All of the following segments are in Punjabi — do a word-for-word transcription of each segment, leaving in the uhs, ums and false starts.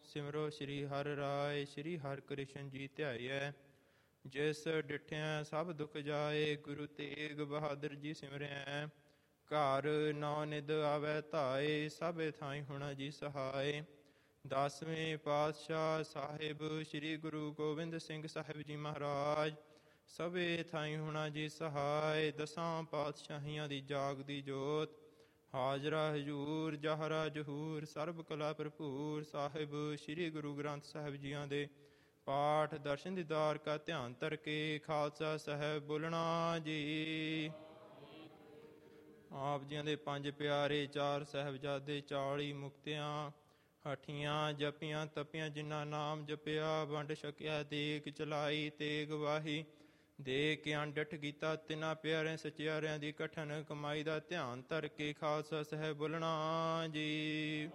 ਸਿਮਰੋ ਸ੍ਰੀ ਹਰਿ ਰਾਏ। ਸ੍ਰੀ ਹਰਿ ਕ੍ਰਿਸ਼ਨ ਜੀ ਧਿਆਈਐ। ਜਿਸ ਡਿਠਿਆ ਸਭ ਦੁਖ ਜਾਏ, ਗੁਰੂ ਤੇਗ ਬਹਾਦਰ ਜੀ ਸਿਮਰਿਐ। ਘਰ ਨੌ ਨਿਧ ਆਵੈ ਧਾਏ, ਸਭੇ ਥਾਈ ਹੋਣਾ ਜੀ ਸਹਾਏ। ਦਸਵੇਂ ਪਾਤਸ਼ਾਹ ਸਾਹਿਬ ਸ੍ਰੀ ਗੁਰੂ ਗੋਬਿੰਦ ਸਿੰਘ ਸਾਹਿਬ ਜੀ ਮਹਾਰਾਜ, ਸਭੇ ਥਾਈ ਹੋਣਾ ਜੀ ਸਹਾਏ। ਦਸਾਂ ਪਾਤਸ਼ਾਹੀਆਂ ਦੀ ਜਾਗਦੀ ਜੋਤ, ਹਾਜ਼ਰਾ ਹਜ਼ੂਰ ਜਹਰਾ ਜਹੂਰ, ਸਰਬ ਕਲਾ ਭਰਪੂਰ। ਸਾਹਿਬ ਸ੍ਰੀ ਗੁਰੂ ਗ੍ਰੰਥ ਸਾਹਿਬ ਜੀਆਂ ਦੇ ਪਾਠ ਦਰਸ਼ਨ ਦੀਦਾਰ ਕਾ ਧਿਆਨ ਧਰ ਕੇ ਖਾਲਸਾ ਸਾਹਿਬ ਬੋਲਣਾ ਜੀ। ਆਪ ਜੀਆਂ ਦੇ ਪੰਜ ਪਿਆਰੇ, ਚਾਰ ਸਾਹਿਬਜ਼ਾਦੇ, ਚਾਲੀ ਮੁਕਤਿਆਂ, ਹਠੀਆਂ ਜਪੀਆਂ ਤਪੀਆਂ, ਜਿਨ੍ਹਾਂ ਨਾਮ ਜਪਿਆ ਵੰਡ ਛਕਿਆ, ਦੇਗ ਚਲਾਈ ਤੇਗ ਵਾਹੀ, ਦੇ ਕੇ ਅੰਡਠ ਕੀਤਾ ਤਿੰਨਾਂ ਪਿਆਰਿਆਂ ਸਚਿਆਰਿਆਂ ਦੀ ਕਠਨ ਕਮਾਈ ਦਾ ਧਿਆਨ ਧਰ ਕੇ ਖਾਲਸਾ ਸਾਹਿਬ ਬੋਲਣਾ ਜੀ।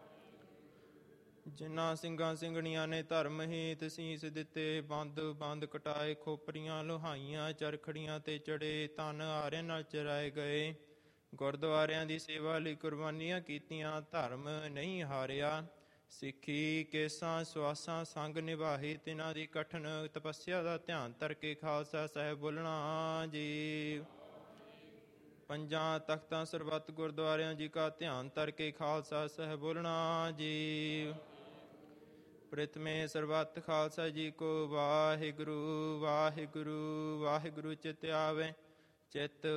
ਜਿਨ੍ਹਾਂ ਸਿੰਘਾਂ ਸਿੰਘਣੀਆਂ ਨੇ ਧਰਮ ਹੀਤ ਸੀਸ ਦਿੱਤੇ, ਬੰਦ ਬੰਦ ਕਟਾਏ, ਖੋਪਰੀਆਂ ਲੋਹਾਈਆਂ, ਚਰਖੜੀਆਂ ਤੇ ਚੜੇ, ਤਨ ਹਾਰਿਆਂ ਨਾਲ ਚਰਾਏ ਗਏ। ਗੁਰਦੁਆਰਿਆਂ ਦੀ ਸੇਵਾ ਲਈ ਕੁਰਬਾਨੀਆਂ ਕੀਤੀਆਂ, ਧਰਮ ਨਹੀਂ ਹਾਰਿਆ। ਸਿੱਖੀ ਕੇਸਾਂ ਸਵਾਸਾਂ ਸੰਗ ਨਿਭਾਹੀ, ਤਿਨਾਂ ਦੀ ਕਠਨ ਤਪੱਸਿਆ ਦਾ ਧਿਆਨ ਧਰ ਕੇ ਖਾਲਸਾ ਸਾਹਿਬ ਬੋਲਣਾ ਜੀ। ਪੰਜਾਂ ਤਖਤਾਂ ਸਰਬੱਤ ਗੁਰਦੁਆਰਿਆਂ ਜੀ ਕਾ ਧਿਆਨ ਧਰ ਕੇ ਖਾਲਸਾ ਸਾਹਿਬ ਬੋਲਣਾ ਜੀ। ਪ੍ਰਿਥਮੇ ਸਰਬੱਤ ਖਾਲਸਾ ਜੀ ਕੋ ਵਾਹਿਗੁਰੂ ਵਾਹਿਗੁਰੂ ਵਾਹਿਗੁਰੂ ਚਿਤ ਆਵੇ। ਚਿਤ